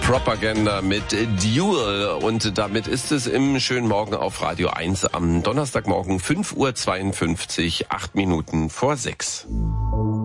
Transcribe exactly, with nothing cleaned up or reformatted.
Propaganda mit Duel und damit ist es im schönen Morgen auf Radio eins am Donnerstagmorgen fünf Uhr zweiundfünfzig, acht Minuten vor sechs.